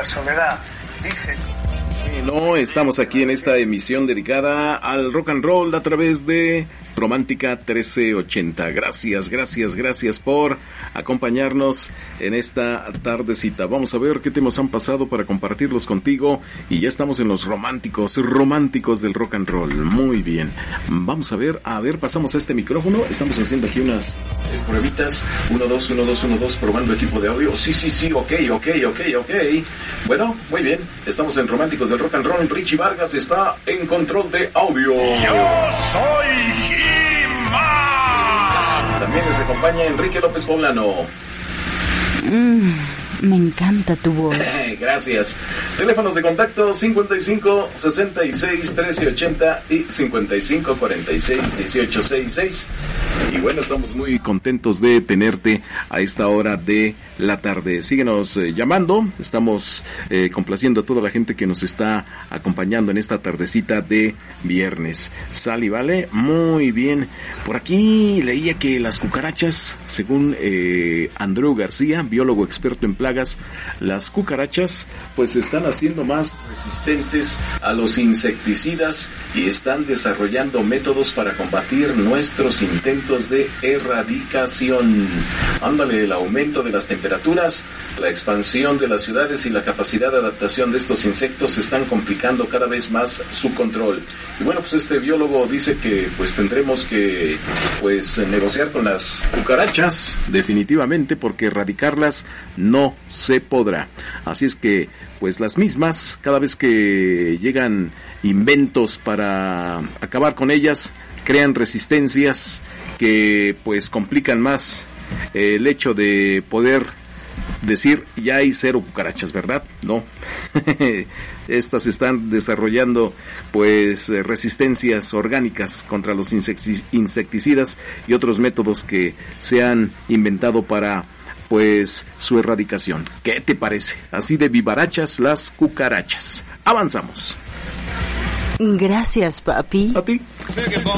soledad, dice. No, estamos aquí en esta emisión dedicada al rock and roll a través de Romántica 1380. Gracias por acompañarnos en esta tardecita. Vamos a ver qué temas han pasado para compartirlos contigo y ya estamos en los románticos del rock and roll. Muy bien. Vamos a ver, pasamos a este micrófono. Estamos haciendo aquí unas pruebitas. 1, 2, probando equipo de audio. Sí, ok. Bueno, muy bien. Estamos en Románticos del Rock and Roll. Richie Vargas está en control de audio. Yo soy He-Man. También les acompaña Enrique López Poblano. Me encanta tu voz. Gracias. Teléfonos de contacto 55 66 13 80 y 55 46 18 66. Y bueno, estamos muy contentos de tenerte a esta hora de la tarde. Síguenos llamando. Estamos complaciendo a toda la gente que nos está acompañando en esta tardecita de viernes. Sal y vale. Muy bien. Por aquí leía que las cucarachas, según Andreu García, biólogo experto en plagas, las cucarachas pues se están haciendo más resistentes a los insecticidas y están desarrollando métodos para combatir nuestros intentos de erradicación. Ándale, el aumento de las temperaturas, la expansión de las ciudades y la capacidad de adaptación de estos insectos están complicando cada vez más su control. Y bueno, pues este biólogo dice que pues tendremos que pues negociar con las cucarachas definitivamente, porque erradicarlas no se podrá. Así es que pues las mismas, cada vez que llegan inventos para acabar con ellas, crean resistencias que pues complican más el hecho de poder decir ya hay 0 cucarachas, ¿verdad? No. Estas están desarrollando pues resistencias orgánicas contra los insecticidas y otros métodos que se han inventado para pues su erradicación. ¿Qué te parece? Así de vivarachas las cucarachas. Avanzamos. Gracias, papi. A ti.